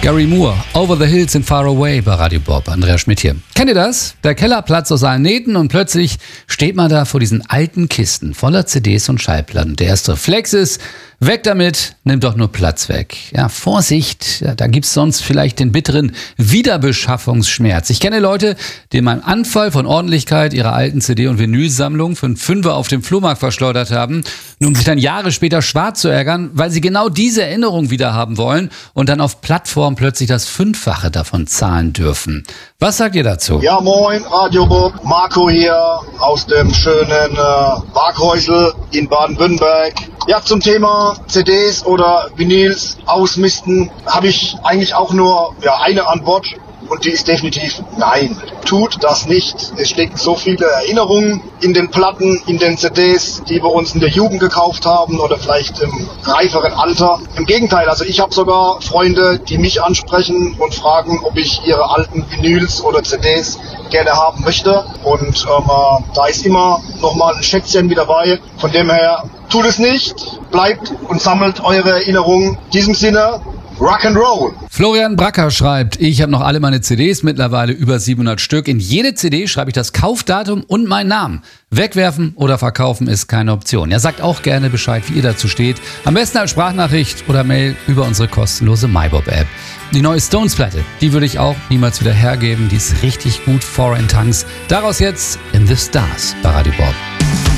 Gary Moore, Over the Hills and Far Away bei Radio Bob. Andreas Schmidt hier. Kennt ihr das? Der Keller platzt aus allen Nähten und plötzlich steht man da vor diesen alten Kisten voller CDs und Schallplatten. Der erste Reflex ist, weg damit, nimmt doch nur Platz weg. Ja, Vorsicht, da gibt's sonst vielleicht den bitteren Wiederbeschaffungsschmerz. Ich kenne Leute, die in einem Anfall von Ordentlichkeit ihre alten CD- und Vinylsammlung für einen Fünfer auf dem Flohmarkt verschleudert haben, nur um sich dann Jahre später schwarz zu ärgern, weil sie genau diese Erinnerung wieder haben wollen und dann auf Plattformen plötzlich das Fünffache davon zahlen dürfen. Was sagt ihr dazu? Ja, moin, Radio Bob, Marco hier aus dem schönen Waghäusel in Baden-Württemberg. Ja, zum Thema CDs oder Vinyls ausmisten habe ich eigentlich auch nur eine Antwort und die ist definitiv nein. Tut das nicht. Es stecken so viele Erinnerungen in den Platten, in den CDs, die wir uns in der Jugend gekauft haben oder vielleicht im reiferen Alter. Im Gegenteil, also ich habe sogar Freunde, die mich ansprechen und fragen, ob ich ihre alten Vinyls oder CDs gerne haben möchte. Und da ist immer nochmal ein Schätzchen mit dabei. Von dem her, tut es nicht, bleibt und sammelt eure Erinnerungen. In diesem Sinne, Rock'n'Roll. Florian Bracker schreibt, ich habe noch alle meine CDs, mittlerweile über 700 Stück. In jede CD schreibe ich das Kaufdatum und meinen Namen. Wegwerfen oder verkaufen ist keine Option. Er sagt auch gerne Bescheid, wie ihr dazu steht. Am besten als Sprachnachricht oder Mail über unsere kostenlose MyBob-App. Die neue Stones-Platte, die würde ich auch niemals wieder hergeben. Die ist richtig gut, Foreign Tongues. Daraus jetzt In the Stars bei Radio Bob.